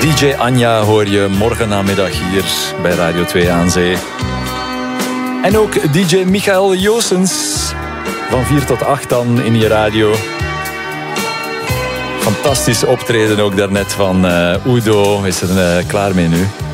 DJ Anja hoor je morgen namiddag hier bij Radio 2 aan Zee. En ook DJ Michael Joosens. Van 4 tot 8 dan in je radio. Fantastisch optreden ook daarnet van Udo. Is er klaar mee nu?